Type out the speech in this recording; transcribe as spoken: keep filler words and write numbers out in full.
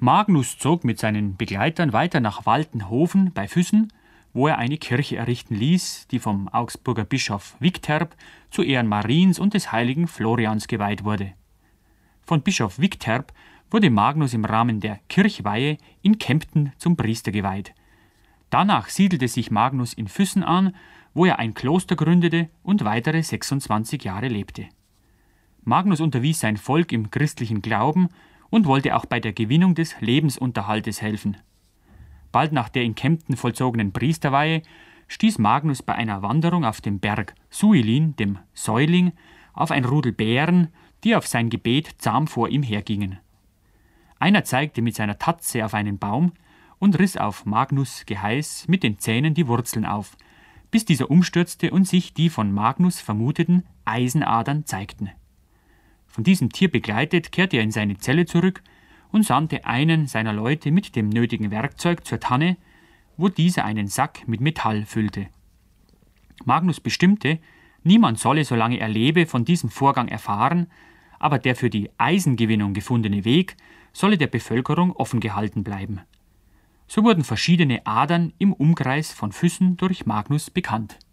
Magnus zog mit seinen Begleitern weiter nach Waltenhofen bei Füssen, wo er eine Kirche errichten ließ, die vom Augsburger Bischof Wicterb zu Ehren Mariens und des heiligen Florians geweiht wurde. Von Bischof Wicterb wurde Magnus im Rahmen der Kirchweihe in Kempten zum Priester geweiht. Danach siedelte sich Magnus in Füssen an, wo er ein Kloster gründete und weitere sechsundzwanzig Jahre lebte. Magnus unterwies sein Volk im christlichen Glauben und wollte auch bei der Gewinnung des Lebensunterhaltes helfen. Bald nach der in Kempten vollzogenen Priesterweihe stieß Magnus bei einer Wanderung auf dem Berg Suilin, dem Säuling, auf ein Rudel Bären, die auf sein Gebet zahm vor ihm hergingen. Einer zeigte mit seiner Tatze auf einen Baum und riss auf Magnus' Geheiß mit den Zähnen die Wurzeln auf, bis dieser umstürzte und sich die von Magnus vermuteten Eisenadern zeigten. Von diesem Tier begleitet kehrte er in seine Zelle zurück und sandte einen seiner Leute mit dem nötigen Werkzeug zur Tanne, wo dieser einen Sack mit Metall füllte. Magnus bestimmte, niemand solle, solange er lebe, von diesem Vorgang erfahren, aber der für die Eisengewinnung gefundene Weg solle der Bevölkerung offen gehalten bleiben. So wurden verschiedene Adern im Umkreis von Füssen durch Magnus bekannt.